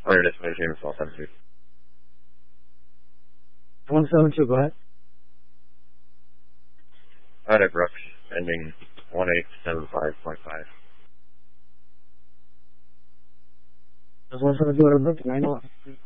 Or this way, James 172. 172, go ahead. Out of Brooks, ending 1875.5. That's 172 out of Brooks, 9 off.